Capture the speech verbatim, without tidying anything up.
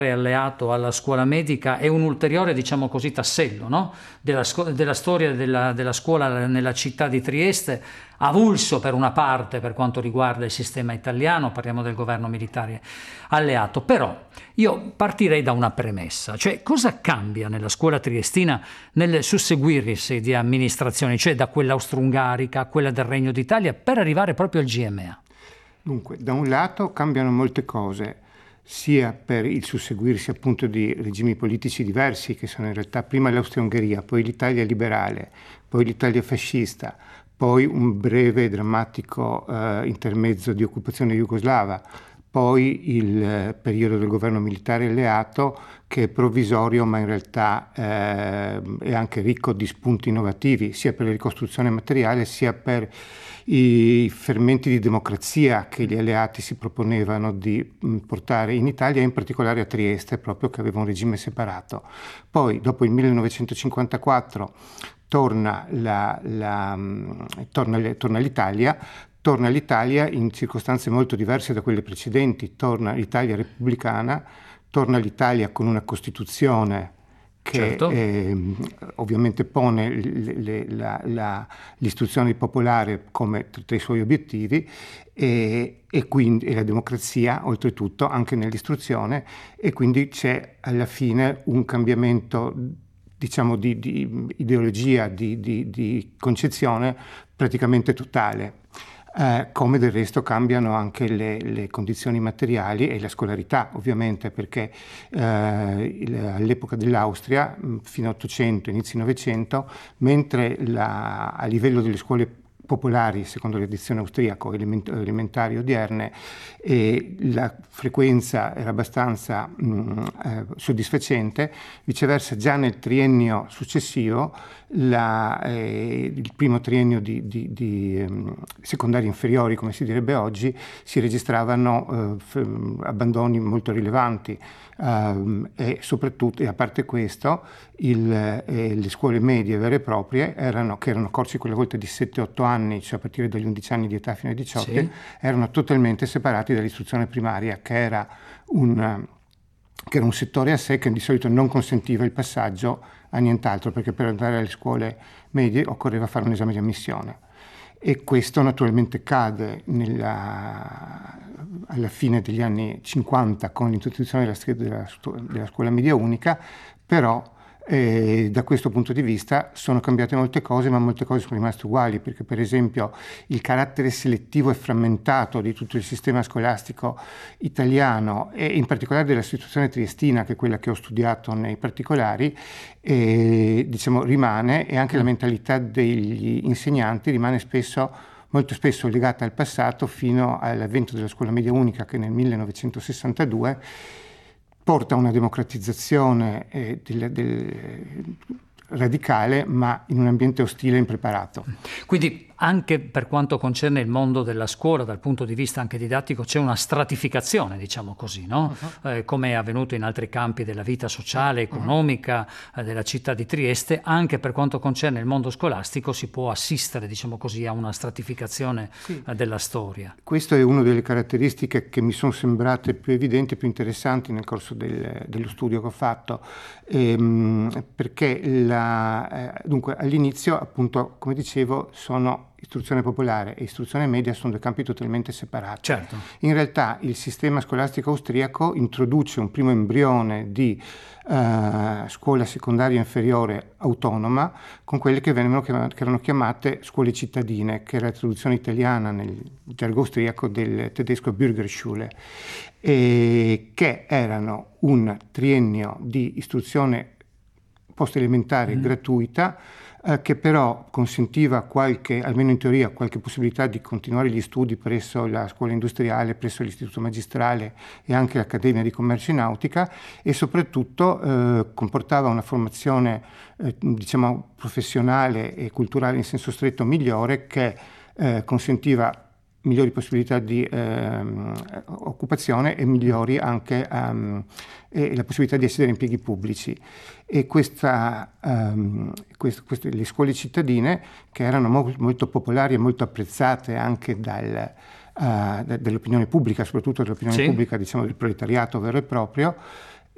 alleato alla scuola medica è un ulteriore, diciamo così, tassello, no? della, sco- della storia della, della scuola nella città di Trieste, avulso per una parte per quanto riguarda il sistema italiano, parliamo del governo militare alleato. Però io partirei da una premessa, cioè cosa cambia nella scuola triestina nel susseguirsi di amministrazioni, cioè da quella austro-ungarica a quella del Regno d'Italia, per arrivare proprio al G M A? Dunque, da un lato cambiano molte cose, sia per il susseguirsi appunto di regimi politici diversi, che sono in realtà prima l'Austria-Ungheria, poi l'Italia liberale, poi l'Italia fascista, poi un breve e drammatico eh, intermezzo di occupazione jugoslava, poi il eh, periodo del governo militare alleato, che è provvisorio ma in realtà eh, è anche ricco di spunti innovativi, sia per la ricostruzione materiale sia per i fermenti di democrazia che gli alleati si proponevano di portare in Italia, in particolare a Trieste, proprio che aveva un regime separato. Poi, dopo il millenovecentocinquantaquattro, torna, la, la, torna, torna l'Italia, torna l'Italia in circostanze molto diverse da quelle precedenti, torna l'Italia repubblicana, torna l'Italia con una Costituzione che Certo. eh, ovviamente pone le, le, la, la, l'istruzione popolare come tra i suoi obiettivi e, e quindi e la democrazia oltretutto anche nell'istruzione, e quindi c'è alla fine un cambiamento, diciamo, di, di ideologia, di, di, di concezione praticamente totale. Eh, come del resto cambiano anche le, le condizioni materiali e la scolarità, ovviamente, perché eh, il, all'epoca dell'Austria, fino all'Ottocento, inizio Novecento, mentre la, a livello delle scuole popolari, secondo l'edizione austriaco, element- elementari odierne, e la frequenza era abbastanza mh, eh, soddisfacente, viceversa già nel triennio successivo, la, eh, il primo triennio di, di, di um, secondari inferiori, come si direbbe oggi, si registravano eh, f- abbandoni molto rilevanti. Um, e soprattutto, e a parte questo, il, eh, le scuole medie vere e proprie, erano, che erano corsi quella volta di sette otto anni, cioè a partire dagli undici anni di età fino ai diciotto, Sì. erano totalmente separati dall'istruzione primaria, che era, un, che era un settore a sé, che di solito non consentiva il passaggio a nient'altro, perché per andare alle scuole medie occorreva fare un esame di ammissione. E questo naturalmente cade nella, alla fine degli anni cinquanta con l'introduzione della, della, della scuola media unica, però eh, da questo punto di vista sono cambiate molte cose, ma molte cose sono rimaste uguali, perché per esempio il carattere selettivo e frammentato di tutto il sistema scolastico italiano, e in particolare della situazione triestina, che è quella che ho studiato nei particolari, e, diciamo, rimane, e anche la mentalità degli insegnanti rimane spesso, molto spesso legata al passato, fino all'avvento della scuola media unica, che nel millenovecentosessantadue porta a una democratizzazione eh, del, del, radicale, ma in un ambiente ostile e impreparato. Quindi anche per quanto concerne il mondo della scuola, dal punto di vista anche didattico, c'è una stratificazione, diciamo così, no? Uh-huh. Eh, come è avvenuto in altri campi della vita sociale, economica, uh-huh. eh, della città di Trieste, anche per quanto concerne il mondo scolastico si può assistere, diciamo così, a una stratificazione sì. eh, della storia. Questa è una delle caratteristiche che mi sono sembrate più evidenti e più interessanti nel corso del, dello studio che ho fatto, ehm, perché la, eh, dunque all'inizio, appunto, come dicevo, sono istruzione popolare e istruzione media sono due campi totalmente separati. Certo. In realtà il sistema scolastico austriaco introduce un primo embrione di uh, scuola secondaria inferiore autonoma, con quelle che, venivano chiamate, che erano chiamate scuole cittadine, che era la traduzione italiana nel gergo austriaco del tedesco Bürgerschule, e che erano un triennio di istruzione post-elementare mm. gratuita, eh, che però consentiva qualche, almeno in teoria, qualche possibilità di continuare gli studi presso la scuola industriale, presso l'istituto magistrale e anche l'Accademia di Commercio e Nautica, e soprattutto eh, comportava una formazione eh, diciamo professionale e culturale in senso stretto migliore, che eh, consentiva migliori possibilità di ehm, occupazione e migliori anche um, e la possibilità di accedere a impieghi pubblici. E questa, um, quest, queste, le scuole cittadine, che erano mo- molto popolari e molto apprezzate anche dal, uh, da, dall'opinione pubblica, soprattutto dall'opinione sì. pubblica, diciamo, del proletariato vero e proprio,